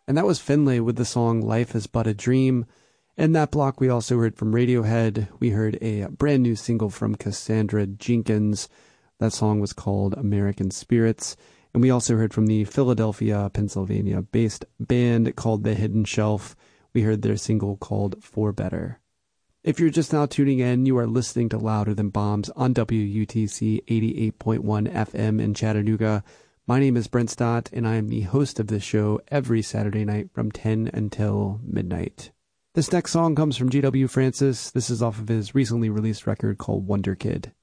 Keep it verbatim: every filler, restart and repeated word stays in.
And that was Finlay with the song Life is But a Dream. In that block, we also heard from Radiohead. We heard a brand new single from Cassandra Jenkins. That song was called American Spirits. And we also heard from the Philadelphia, Pennsylvania-based band called The Hidden Shelf. We heard their single called For Better. If you're just now tuning in, you are listening to Louder Than Bombs on W U T C eighty-eight point one F M in Chattanooga. My name is Brent Stott, and I am the host of this show every Saturday night from ten until midnight. This next song comes from G W Francis. This is off of his recently released record called Wonder Kid.